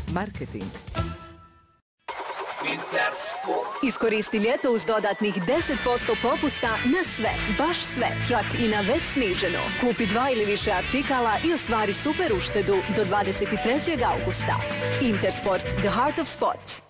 Marketing. Iskoristi ljeto uz dodatnih 10% popusta na sve, baš sve, čak i na već sniženo. Kupi 2 ili više artikala i ostvari super uštedu do 23. augusta. Intersport, the heart of sports.